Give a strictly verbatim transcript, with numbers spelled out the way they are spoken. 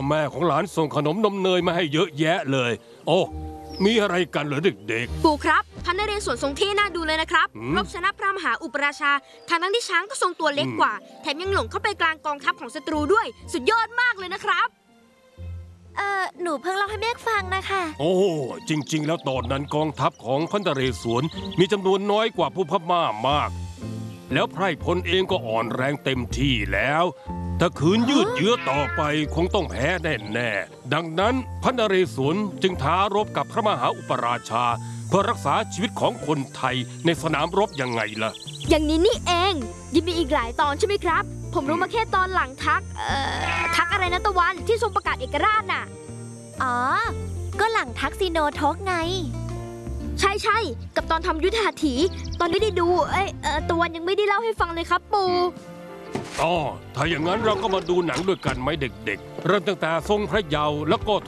แม่ของหลานส่งขนมนมเนยมาให้เยอะแยะเลยโอ้มีอะไรกันเหรอเด็กปู่ครับพระนเรศวรทรงเท่น่าดูเลยนะครับอืมรบชนะพระมหาอุปราชาทางนั้นที่ช้างก็ทรงตัวเล็กอืมกว่า แถมยังหลงเข้าไปกลางกองทัพของศัตรูด้วย สุดยอดมากเลยนะครับเออหนูเพิ่งเล่าให้แม่ฟังนะคะๆโอ้จริง ๆ แล้วตอนนั้นกองทัพของพระนเรศวรมีจำนวนน้อยกว่าผู้พม่ามาก แล้วไพร่พลเองก็อ่อนแรงเต็มที่แล้วถ้าขืนยืดเยื้อต่อไปคงต้องแพ้แน่ๆดังนั้นพระนเรศวรจึงท้ารบกับพระมหาอุปราชา เพื่อรักษาชีวิตของคนไทยในสนามรบยังไงล่ะอย่างนี้นี่เองยังมีอีกหลายตอนใช่ไหมครับ ผมรู้มาแค่ตอนหลังทัก เอ่อ ทักอะไรนะตะวันที่ทรงประกาศเอกราชน่ะอ๋อ ก็หลังทักซิโนทกไงใช่ใช่กับตอนทำยุทธหัตถี ตอนไม่ได้ดู เอ้ยเอ่อตะวันยังไม่ได้เล่าให้ฟังเลยครับปู่อ๋อถ้าอย่างนั้นเราก็มาดูหนังด้วยกันไหมเด็กๆ เริ่มตั้งแต่ทรงพระเยาว์แล้วก็